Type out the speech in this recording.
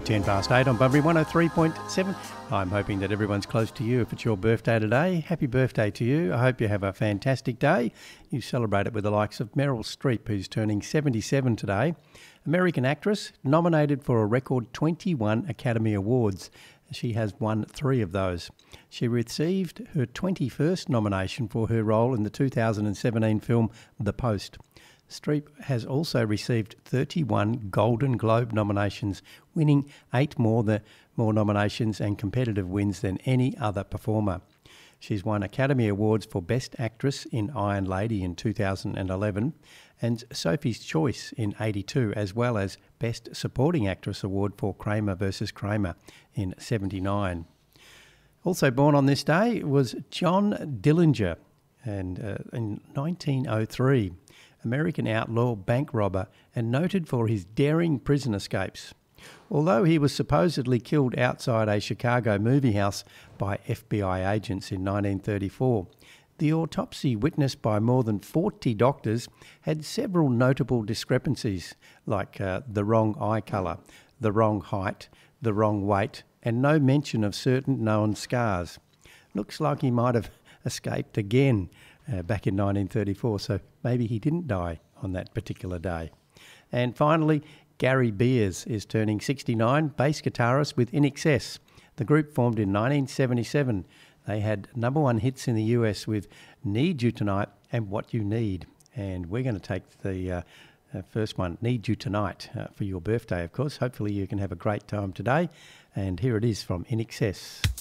10 past 8 on Bunbury 103.7. I'm hoping that everyone's close to you. If it's your birthday today, happy birthday to you. I hope you have a fantastic day. You celebrate it with the likes of Meryl Streep, who's turning 77 today. American actress, nominated for a record 21 Academy Awards. She has won 3 of those. She received her 21st nomination for her role in the 2017 film The Post. Streep has also received 31 Golden Globe nominations, winning 8 more nominations and competitive wins than any other performer. She's won Academy Awards for Best Actress in Iron Lady in 2011 and Sophie's Choice in 82, as well as Best Supporting Actress Award for Kramer vs. Kramer in 79. Also born on this day was John Dillinger, and in 1903. American outlaw, bank robber, and noted for his daring prison escapes. Although he was supposedly killed outside a Chicago movie house by FBI agents in 1934, the autopsy witnessed by more than 40 doctors had several notable discrepancies, like the wrong eye colour, the wrong height, the wrong weight, and no mention of certain known scars. Looks like he might have escaped again back in 1934, so maybe he didn't die on that particular day. And finally, Gary Beers is turning 69, bass guitarist with INXS. The group formed in 1977. They had #1 hits in the US with Need You Tonight and What You Need. And we're going to take the first one, Need You Tonight, for your birthday, of course. Hopefully you can have a great time today. And here it is from INXS.